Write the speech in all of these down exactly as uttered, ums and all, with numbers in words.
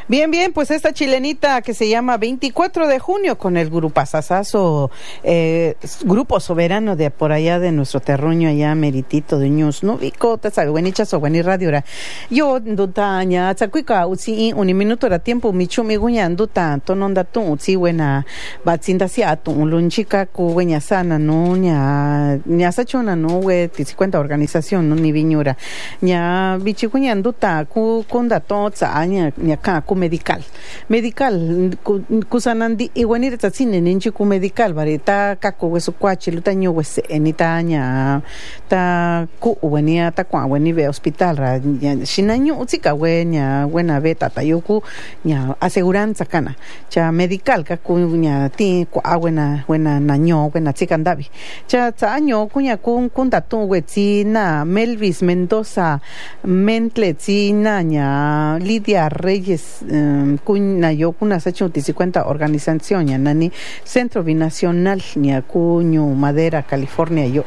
Bien, bien, pues esta chilenita que se llama veinticuatro de junio con el grupazazazo, eh, grupo soberano de por allá de nuestro terruño allá meritito de ñus, no vico, ta sabe, buenicha so bueni radio ra. Yo nduta nya tsakuika utsi un minuto ra tiempo michu mi guña nduta tononda tu utsi buena batsinda si atu lunchika ku buena sana no nya nya sachona no we tiscuenta organización no ni viñura. Nya bichikuña nduta ku kunda to tsa nya nya ka ku medical medical kusanandi iwenir tatsine ninchi ku medical barita kako wesu kwachi lutanyo wese enitanya ta ku wenia ta kwa weni ve hospital ra shinanyo utsika wenya buena beta tayoku nya aseguranza kana cha medical kako nya ti kwa buena buena nanyo buena tsikandabi cha tsanyo kunya kun kunda tu wetsi na Melvis Mendoza Mentle tsina nya Lidia Reyes um, kuna yo kuna sacho cincuenta organización ya nani Centro Binacional nya kuño Madera California yo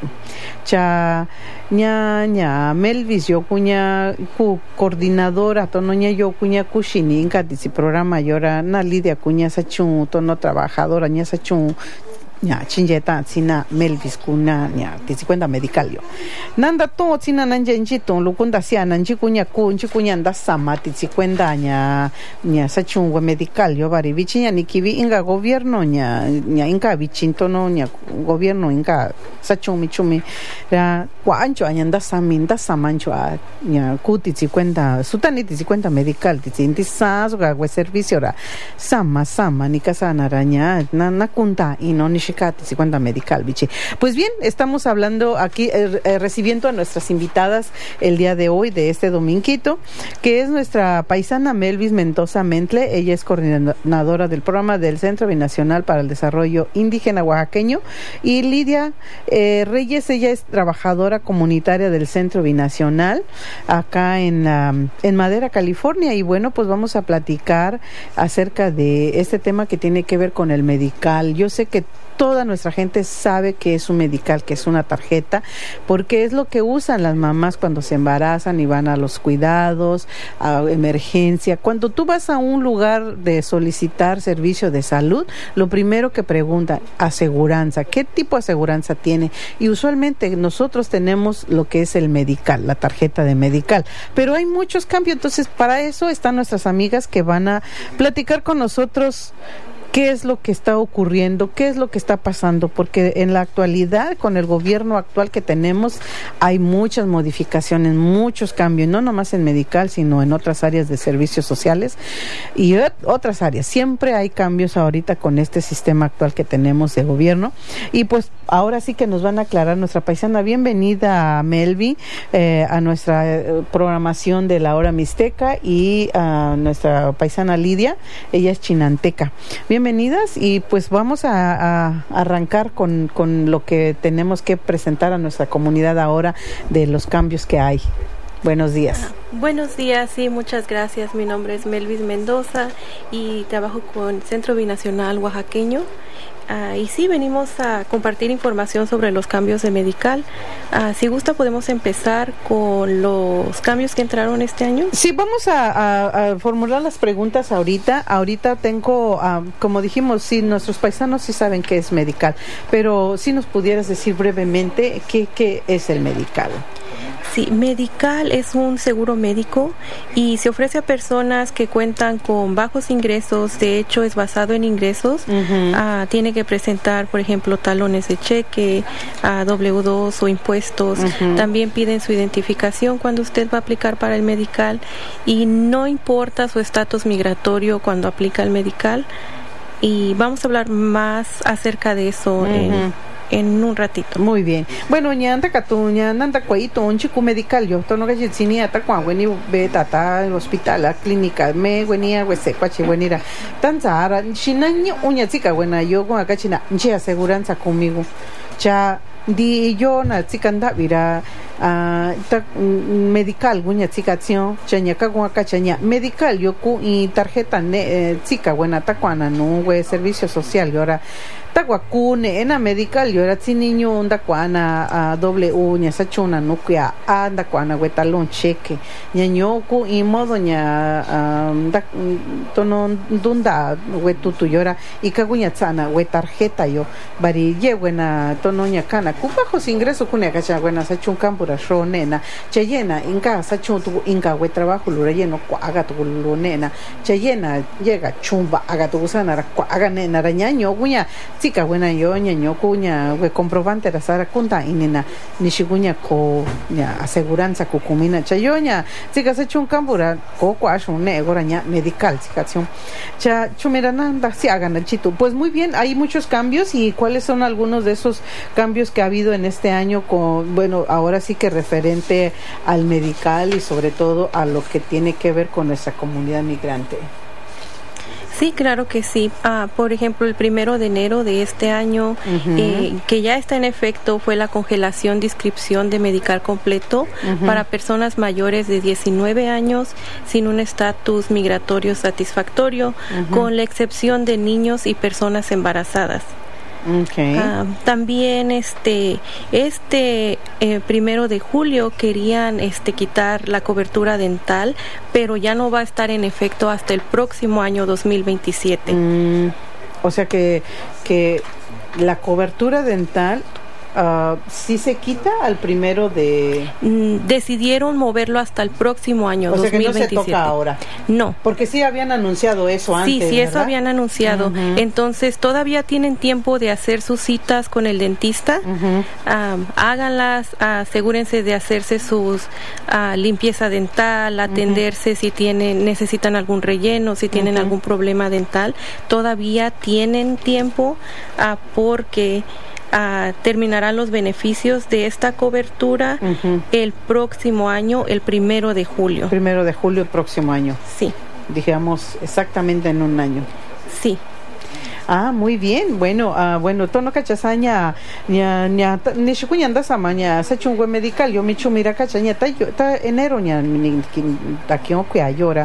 cha nya nya Melvis yo kuña ku coordinadora tonoña yo kuña kushini inka disi programa yora na Lidia kuña sacho tono trabajadora nya sacho nya chinjeta sina Melvis kuna nya cincuenta medical yo nanda to sina nanje njito lukunda sia nanje kunya ku nji kunya nda sama cincuenta nya nya sachun we medical yo bari vichinya nikivi inga gobierno nya nya inga vichinto no nya gobierno inga sachun michumi ra kwa ancho anya nda saminda samancho nya ku cincuenta sutani cincuenta medical tinti saso ga we servicio ra sama sama ni kasana raña na na kunta y no ni cincuenta medical, bichi. Pues bien, estamos hablando aquí, eh, eh, recibiendo a nuestras invitadas el día de hoy, de este dominguito, que es nuestra paisana Melvis Mendoza Mentle. Ella es coordinadora del programa del Centro Binacional para el Desarrollo Indígena Oaxaqueño. Y Lidia eh, Reyes, ella es trabajadora comunitaria del Centro Binacional, acá en, la, en Madera, California. Y bueno, pues vamos a platicar acerca de este tema que tiene que ver con el medical. Yo sé que toda nuestra gente sabe que es un medical, que es una tarjeta, porque es lo que usan las mamás cuando se embarazan y van a los cuidados, a emergencia. Cuando tú vas a un lugar de solicitar servicio de salud, lo primero que preguntan, aseguranza, ¿qué tipo de aseguranza tiene? Y usualmente nosotros tenemos lo que es el medical, la tarjeta de medical, pero hay muchos cambios. Entonces, para eso están nuestras amigas que van a platicar con nosotros qué es lo que está ocurriendo, qué es lo que está pasando, porque en la actualidad, con el gobierno actual que tenemos, hay muchas modificaciones, muchos cambios, no nomás en medical, sino en otras áreas de servicios sociales y otras áreas. Siempre hay cambios ahorita con este sistema actual que tenemos de gobierno. Y pues ahora sí que nos van a aclarar nuestra paisana. Bienvenida a Melvi, eh, a nuestra eh, programación de la hora mixteca, y a nuestra paisana Lidia, ella es chinanteca. Bien, bienvenidas, y pues vamos a, a arrancar con, con lo que tenemos que presentar a nuestra comunidad ahora de los cambios que hay. Buenos días. Ah, buenos días, sí, muchas gracias. Mi nombre es Melvis Mendoza y trabajo con Centro Binacional Oaxaqueño. Uh, y sí, venimos a compartir información sobre los cambios de medical. Uh, si gusta, podemos empezar con los cambios que entraron este año. Sí, vamos a, a, a formular las preguntas ahorita. Ahorita tengo, uh, como dijimos, sí, nuestros paisanos sí saben qué es medical, pero si nos pudieras decir brevemente qué, qué es el medical. Sí, medical es un seguro médico y se ofrece a personas que cuentan con bajos ingresos. De hecho, es basado en ingresos. Uh-huh. Uh, tiene que presentar, por ejemplo, talones de cheque, uh, doble u dos o impuestos. Uh-huh. También piden su identificación cuando usted va a aplicar para el medical, y no importa su estatus migratorio cuando aplica el medical. Y vamos a hablar más acerca de eso uh-huh. en en un ratito. Muy bien. Bueno, ñanda katuña nanda cuaito un chico medical yo tono que chini ata kwa weni beta ta hospital la clínica me wenia wese kwachi wenira tanzara shinaño uña chica buena yo con acá china nche aseguranza conmigo cha di yo na chikanda vira ah ta medical guña chikación chaña ka con acá chaña medical yo ku y tarjeta ne chica buena ta cuana no we servicio social y ahora taguacune ena medical yo era niño onda cuana a doble uña sa chuna nuclea anda cuana huetalón cheque ñañoku y modo ña da tono dunda huetutu llora y caguña tsana huetarjeta yo bari ye buena tono ña cana cupajos ingreso cune cacha buena sa chun campura ro nena chayena inca sa chun tu inca hue trabajo lo relleno cuaga tu lo nena chayena llega chumba haga tu usana cuaga nena rañaño guña chica buena yo ñaño cuña we comprobante la sara kunta inena nishiguña ko ña aseguranza cucumina chayoña chica se chun cambura ko kwashu ne goraña medical chicación cha chumerananda si hagan el chito. Pues muy bien, hay muchos cambios. Y cuáles son algunos de esos cambios que ha habido en este año con, bueno, ahora sí que referente al medical y sobre todo a lo que tiene que ver con nuestra comunidad migrante. Sí, claro que sí. Ah, por ejemplo, el primero de enero de este año, uh-huh. eh, que ya está en efecto, fue la congelación de inscripción de medical completo uh-huh. para personas mayores de diecinueve años sin un estatus migratorio satisfactorio, uh-huh. con la excepción de niños y personas embarazadas. Okay. Ah, también este este eh, primero de julio querían este quitar la cobertura dental, pero ya no va a estar en efecto hasta el próximo año dos mil veintisiete. Mm, o sea que que la cobertura dental Uh, ¿sí se quita al primero de...? Mm, decidieron moverlo hasta el próximo año, o dos mil veintisiete. O sea que no se toca ahora. No. Porque sí habían anunciado eso antes, Sí, sí, ¿verdad? eso habían anunciado. Uh-huh. Entonces, todavía tienen tiempo de hacer sus citas con el dentista. Uh-huh. Um, háganlas, asegúrense de hacerse sus uh, limpieza dental, atenderse uh-huh. si tienen, necesitan algún relleno, si tienen uh-huh. algún problema dental. Todavía tienen tiempo uh, porque... Uh, terminarán los beneficios de esta cobertura uh-huh. el próximo año, el primero de julio. Primero de julio, el próximo año. Sí. Digamos, exactamente en un año. Sí. Ah, muy bien. Bueno, uh, bueno, tono cachazaña, ña ña ni shikuña anda samaña, se chungwe medical, yo michu mira cachaña, ta yo ta enero ña ni ta kio que ayora,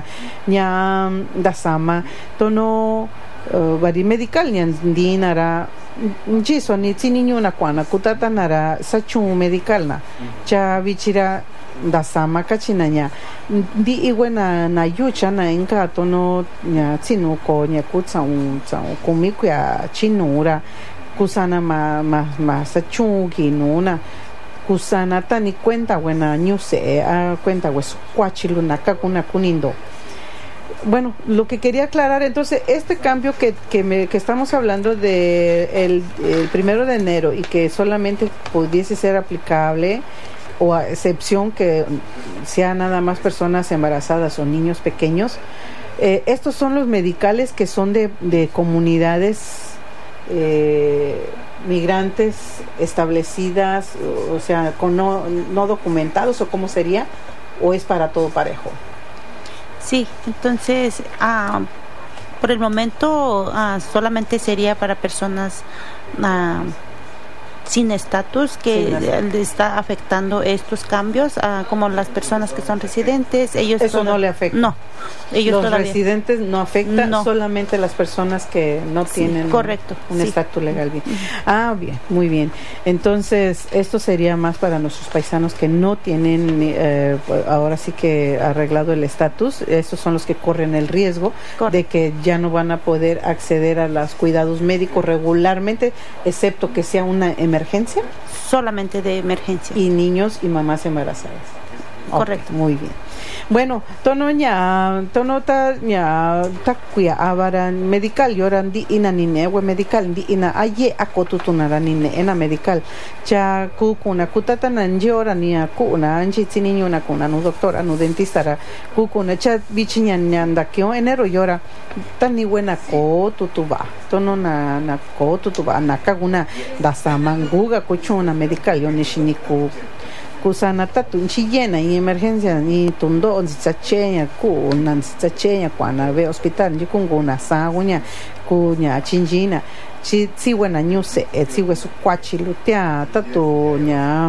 ña da sama, tono uh, bari medical ña dinara jiso ni niño una cuana kutata nara sachun medical na cha vichira da sama kachinaña di iguena na yucha na enka tono nya chinu ko nya kutsa un tsa kumiku ya chinura kusana ma ma ma sachun kinuna kusana tani cuenta buena nyuse a cuenta hueso cuachiluna kakuna kunindo. Bueno, lo que quería aclarar, entonces, este cambio que que, me, que estamos hablando de el, el primero de enero y que solamente pudiese ser aplicable o a excepción que sea nada más personas embarazadas o niños pequeños, eh, estos son los medicales que son de, de comunidades eh, migrantes establecidas, o sea, con no, no documentados, o cómo sería, o es para todo parejo. Sí, entonces, uh, por el momento uh, solamente sería para personas uh, sin estatus que le está afectando estos cambios, uh, como las personas que son residentes. Ellos Eso toda- no le afecta. No, ellos Los todavía. residentes no afecta, No. solamente las personas que no Sí, tienen correcto, un sí. estatus legal. Bien. Ah, bien, muy bien. Entonces, esto sería más para nuestros paisanos que no tienen, eh, ahora sí que arreglado el estatus. Estos son los que corren el riesgo Correcto. de que ya no van a poder acceder a los cuidados médicos regularmente, excepto que sea una emergencia. Solamente de emergencia. Y niños y mamás embarazadas. Correcto. Okay, muy bien. Bueno, tono ña, tono ta ña takuya avaran medical yoran di ina nine we medical di ina aye akotutunara nine ena medical cha kukuna kutata nanjora nia kuna anji tiniño na kuna no doctora no dentista ra kukuna cha bichiña nyanda kyo enero yora tani buena ko tutuba tono na na ko tutuba na kaguna da samanguga kuchuna medical yo nishiniku kusana tatu chillena y emergencia ni tundo nsacheña ku nan nsacheña cuando ve hospital yo con una saguña kuña chinjina si si buena ñuse si we su kwachi lutea tatu nya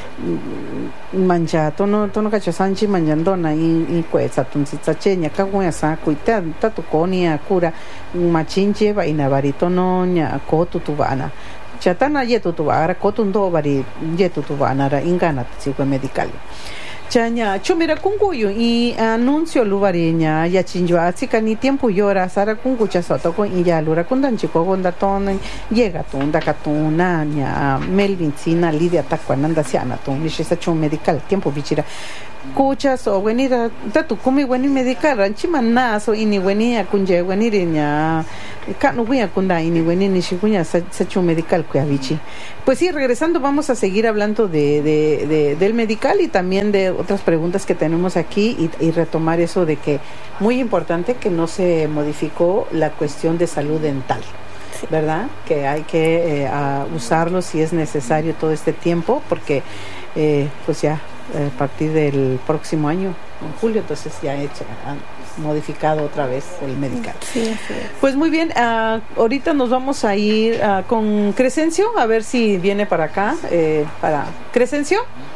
manja tono tono kacha sanchi manjandona y y kwetsa tunsa cheña kaguña sa kuita tatu konia kura machinche va inabarito no nya kotu tubana chatana yetu tubara kotundo bari yetu tubana ra ingana tsikwe medical chaña chumira kunguyu y anuncio lubariña ya chinjua atsika ni tiempo yora sara kungucha soto con ya lura kundan chico gonda ton llega tunda katuna nya Melvin Sina Lidia takwananda siana ton lishisa chum medical tiempo bichira kuchas o venira tatu kumi weni medical ranchima naso ini weni akunje weni nya kanu buya kunda ini weni ni shikunya sacho medical kuyavichi. Pues sí, regresando vamos a seguir hablando de, de, de del medical y también de otras preguntas que tenemos aquí y, y retomar eso de que muy importante que no se modificó la cuestión de salud dental, ¿verdad? Que hay que eh, a usarlo si es necesario todo este tiempo porque eh, pues ya a partir del próximo año, en julio, entonces ya he hecho, han modificado otra vez el medical. Sí, así es. Pues muy bien, uh, ahorita nos vamos a ir uh, con Crescencio, a ver si viene para acá, eh, para Crescencio.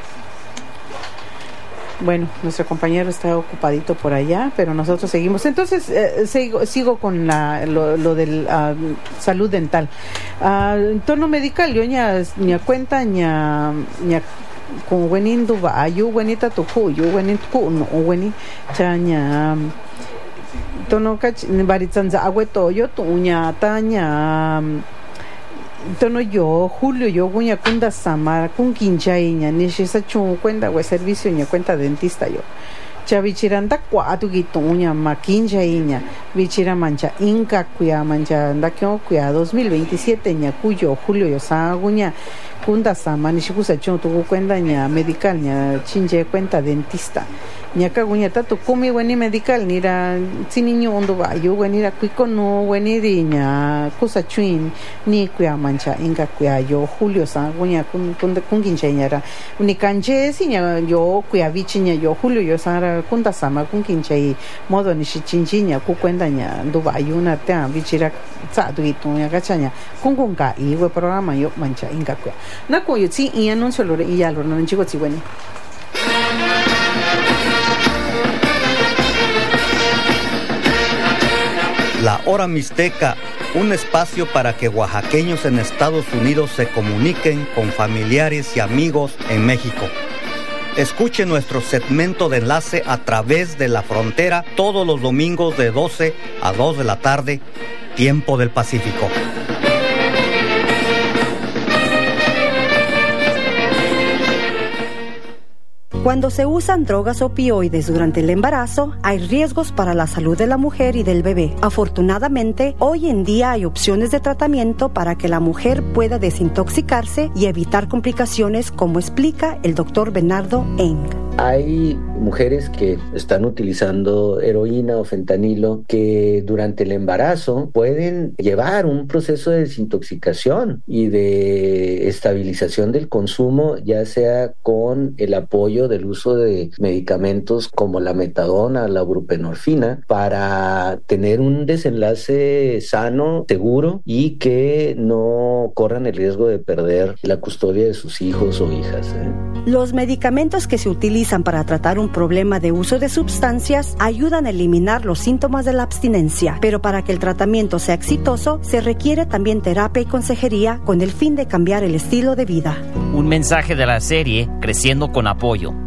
Bueno, nuestro compañero está ocupadito por allá, pero nosotros seguimos. Entonces, eh, sigo, sigo con la, lo, lo del uh, salud dental. Uh, en tono medical, yo ña, ña cuenta, ña, ña con wenin duba ayu wenita tuku yu wenin tuku no weni chaña tono kach baritanza agüeto yo tuña taña tono yo julio yo guña kunda samara kun kinchaiña ni shisa chu cuenta we servicio ña cuenta dentista yo chavichiranda cuatu gituña makinchaiña vichira mancha inca cuya mancha ndakyo cuya dos mil veintisiete ña cuyo julio yo saguña kunda sama ni shikusa chon tu cuenta ña medical ña chinje cuenta dentista ña kaguña tatu kumi weni medical ni ra siniño ondo va yo weni ra kuiko no weni ri ña kusa chuin ni kuya mancha inga kuya yo julio sa guña kun kun kun kinche ña ra ni kanche si ña yo kuya vichi ña yo julio yo sa ra kunda sama kun kinche modo ni shi chinji ña ku cuenta ña ndo va yo na ta vichi ra sa du itu ña kachaña kun kun ka i we programa yo mancha inga kuya na ko yo si y anuncio lo y ya lo no chico si weni. La Hora Mixteca, un espacio para que oaxaqueños en Estados Unidos se comuniquen con familiares y amigos en México. Escuche nuestro segmento de enlace a través de la frontera todos los domingos de doce a dos de la tarde, tiempo del Pacífico. Cuando se usan drogas opioides durante el embarazo, hay riesgos para la salud de la mujer y del bebé. Afortunadamente, hoy en día hay opciones de tratamiento para que la mujer pueda desintoxicarse y evitar complicaciones, como explica el doctor Bernardo Eng. Hay mujeres que están utilizando heroína o fentanilo que durante el embarazo pueden llevar un proceso de desintoxicación y de estabilización del consumo, ya sea con el apoyo del uso de medicamentos como la metadona, la buprenorfina, para tener un desenlace sano, seguro y que no corran el riesgo de perder la custodia de sus hijos o hijas, ¿eh? Los medicamentos que se utilizan para tratar un problema de uso de sustancias ayudan a eliminar los síntomas de la abstinencia, pero para que el tratamiento sea exitoso se requiere también terapia y consejería con el fin de cambiar el estilo de vida. Un mensaje de la serie Creciendo con Apoyo.